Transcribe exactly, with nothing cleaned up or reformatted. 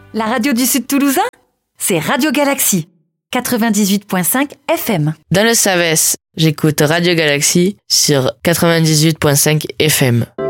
La radio du Sud Toulousain, c'est Radio Galaxie, quatre-vingt-dix-huit virgule cinq F M. Dans le Savès, j'écoute Radio Galaxie sur quatre-vingt-dix-huit virgule cinq F M.